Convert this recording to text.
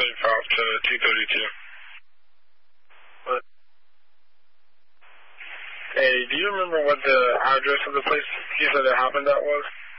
Everything south to 232. What? Hey, do you remember what the address of the place you said it happened at was?